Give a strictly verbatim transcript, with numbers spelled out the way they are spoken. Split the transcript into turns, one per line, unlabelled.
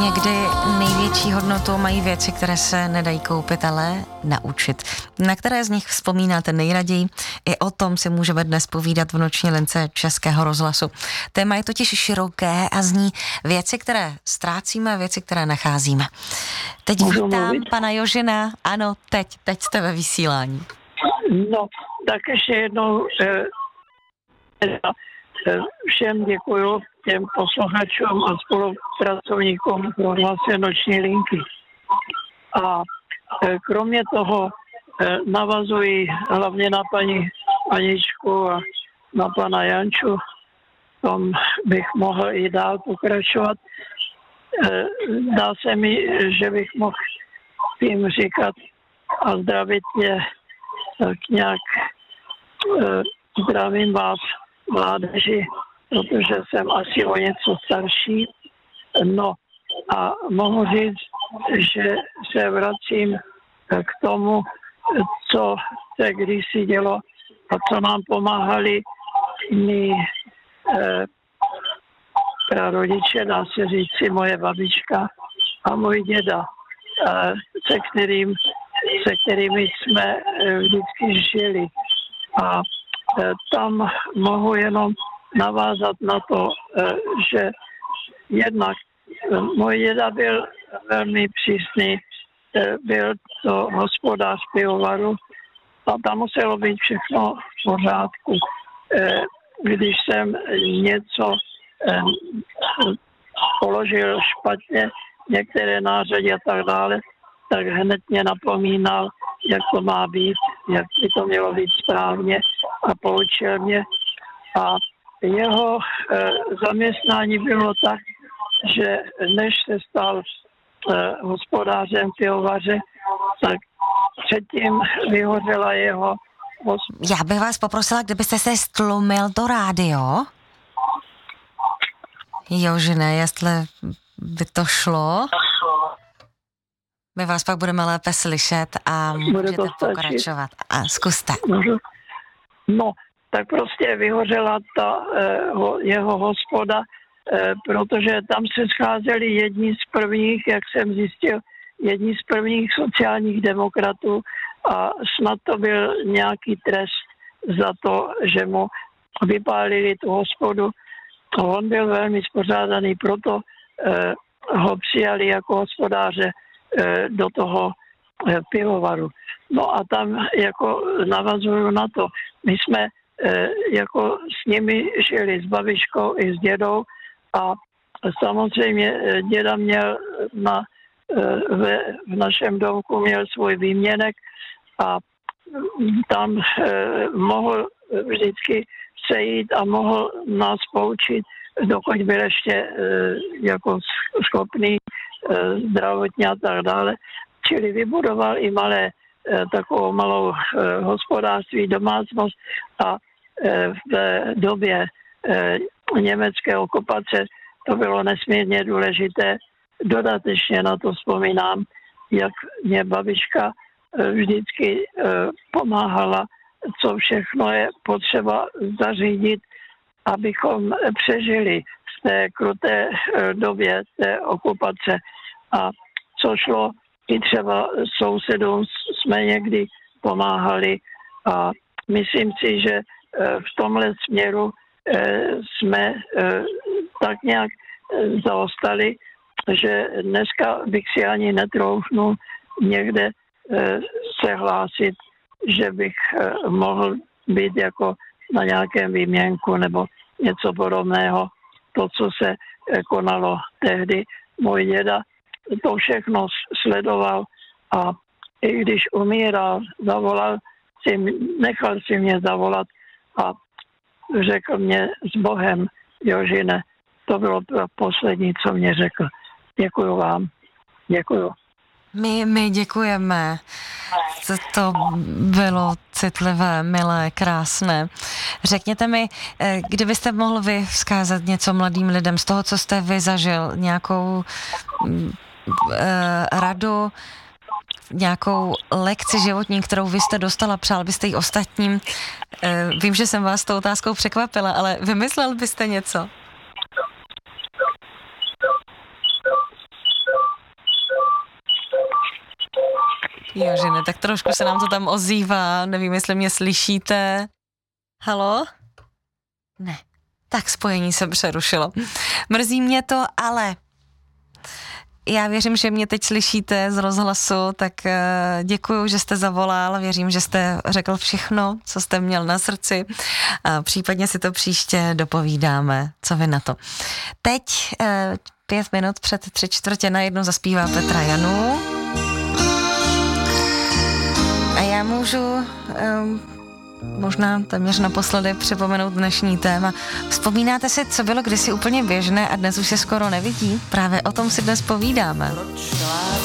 Někdy největší hodnotu mají věci, které se nedají koupit, ale naučit. Na které z nich vzpomínáte nejraději? I o tom si můžeme dnes povídat v noční lince Českého rozhlasu. Téma je totiž široké a zní věci, které ztrácíme, věci, které nacházíme. Teď
Můžu
vítám
mluvit?
pana Jožina. Ano, teď, teď jste ve vysílání.
No, tak ještě jednou eh, eh, všem děkuju, těm posluchačům a spolupracovníkům rozhlasu Noční linky. A eh, kromě toho eh, navazuji hlavně na paní Aničku a na pana Janču, tom bych mohl i dál pokračovat. Eh, dá se mi, že bych mohl jim říkat a zdravit je tak nějak eh, zdravím vás, mládeži, protože jsem asi o něco starší. No a mohu říct, že se vracím k tomu, co se kdysi dělo a co nám pomáhali mý eh, prarodiče, dá se říci moje babička a můj děda, eh, se, kterým, se kterými jsme eh, vždycky žili. A eh, tam mohu jenom navázat na to, eh, že jednak eh, můj děda byl velmi přísný, eh, byl to hospodář pivovaru a tam muselo být všechno v pořádku. Eh, když jsem něco eh, položil špatně, některé nářadí a tak dále, tak hned mě napomínal, jak to má být, jak by to mělo být správně a poučil mě. A jeho eh, zaměstnání bylo tak, že než se stal eh, hospodářem pivovaře, tak předtím vyhořela jeho hosp-
Já bych vás poprosila, kdybyste se stlumil to rádio. Jožine, jestli by to šlo. My vás pak budeme lépe slyšet a můžete
to stačit?
pokračovat. A zkuste.
Můžu? No, tak prostě vyhořela ta eh, ho, jeho hospoda, eh, protože tam se scházeli jedni z prvních, jak jsem zjistil, jedni z prvních sociálních demokratů a snad to byl nějaký trest za to, že mu vypálili tu hospodu. On byl velmi spořádaný, proto eh, ho přijali jako hospodáře eh, do toho eh, pivovaru. No a tam jako navazuju na to, my jsme eh, jako s nimi žili s babičkou i s dědou a samozřejmě eh, děda měl na, eh, ve, v našem domku měl svůj výměnek a tam eh, mohl vždycky sejít a mohl nás poučit, dokud byl ještě e, jako schopný e, zdravotně a tak dále. Čili vybudoval i malé, e, takovou malou e, hospodářství, domácnost a e, v době e, německé okupace to bylo nesmírně důležité. Dodatečně na to vzpomínám, jak mě babička e, vždycky e, pomáhala, co všechno je potřeba zařídit, abychom přežili v té kruté době té okupace. A co šlo, i třeba sousedům jsme někdy pomáhali a myslím si, že v tomhle směru jsme tak nějak zaostali, že dneska bych si ani netroufnul někde se hlásit, že bych mohl být jako na nějakém výměnku nebo něco podobného. To, co se konalo tehdy, můj děda to všechno sledoval a i když umíral, zavolal si, nechal si mě zavolat a řekl mě s Bohem, Jožine, to bylo to poslední, co mě řekl. Děkuju vám. Děkuju.
My, my děkujeme. To, to bylo citlivé, milé, krásné. Řekněte mi, kdybyste mohl vy vzkázat něco mladým lidem z toho, co jste vy zažil, nějakou eh, radu, nějakou lekci životní, kterou vy jste dostala, přál byste ji ostatním. Eh, vím, že jsem vás tou otázkou překvapila, ale vymyslel byste něco? Jo, že ne, tak trošku se nám to tam ozývá, nevím, jestli mě slyšíte. Halo? Ne, tak spojení se přerušilo. Mrzí mě to, ale já věřím, že mě teď slyšíte z rozhlasu, tak děkuju, že jste zavolal, věřím, že jste řekl všechno, co jste měl na srdci a případně si to příště dopovídáme, co vy na to. Teď pět minut před tři čtvrtě na jednu zaspívá Petra Janů a já můžu um, možná téměř naposledy připomenout dnešní téma. Vzpomínáte si, co bylo kdysi úplně běžné a dnes už se skoro nevidí? Právě o tom si dnes povídáme.